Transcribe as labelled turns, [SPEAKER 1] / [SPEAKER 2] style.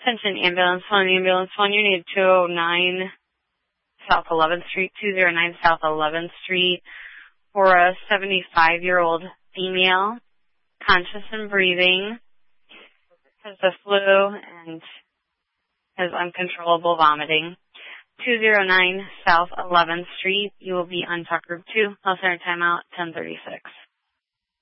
[SPEAKER 1] Attention ambulance, phone you need 209 South 11th Street, 209 South 11th Street for a 75-year-old female, conscious and breathing, has the flu and has uncontrollable vomiting. 209 South 11th Street, you will be on Tuck Group 2, Health Center timeout, 10:36.